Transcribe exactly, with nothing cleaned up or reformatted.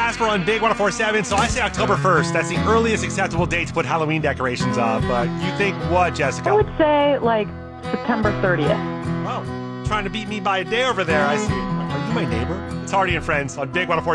Casper on Big one oh four seven. So I say October first. That's the earliest acceptable date to put Halloween decorations up. But you think what, Jessica? I would say like September thirtieth. Oh, trying to beat me by a day over there. I see. Are you my neighbor? It's Hardy and Friends on Big one oh four seven.